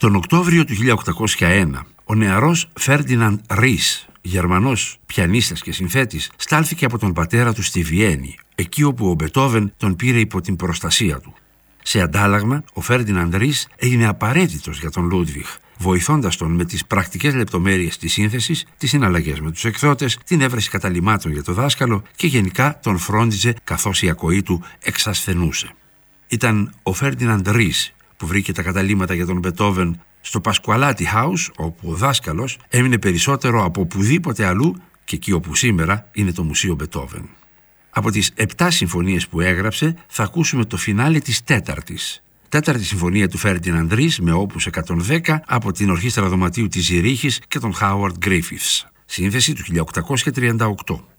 Τον Οκτώβριο του 1801, ο νεαρός Φέρντιναντ Ρίς, Γερμανός πιανίστας και συνθέτης, στάλθηκε από τον πατέρα του στη Βιέννη, εκεί όπου ο Μπετόβεν τον πήρε υπό την προστασία του. Σε αντάλλαγμα, ο Φέρντιναντ Ρίς έγινε απαραίτητος για τον Λούντβιχ, βοηθώντας τον με τις πρακτικές λεπτομέρειες της σύνθεσης, τις συναλλαγές με τους εκδότες, την έβρεση καταλυμάτων για το δάσκαλο και γενικά τον φρόντιζε καθώς η ακοή του εξασθενούσε. Ήταν ο Φέρντιναντ Ρίς που βρήκε τα καταλύματα για τον Μπετόβεν στο Πασκουαλάτι House, όπου ο δάσκαλος έμεινε περισσότερο από οπουδήποτε αλλού και εκεί όπου σήμερα είναι το Μουσείο Μπετόβεν. Από τις 7 συμφωνίες που έγραψε θα ακούσουμε το φινάλε της τέταρτη συμφωνία του Φέρντιναντ Ρίς με όπους 110 από την Ορχήστρα Δωματίου της Ζηρίχης και τον Χάουαρντ Γκρίφιθς. Σύνθεση του 1838.